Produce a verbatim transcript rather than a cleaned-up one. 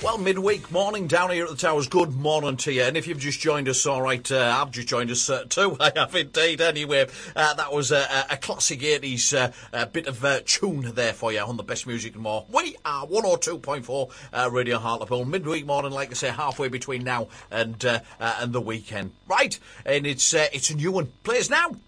Well, midweek morning down here at the Towers. Good morning to you. And if you've just joined us, all right, uh, I've just joined us uh, too. I have indeed. Anyway, uh, that was a, a classic eighties uh, a bit of uh, tune there for you on the best music and more. We are one oh two point four uh, Radio Hartlepool. Midweek morning, like I say, halfway between now and uh, uh, and the weekend. Right, and it's uh, it's a new one. Plays now.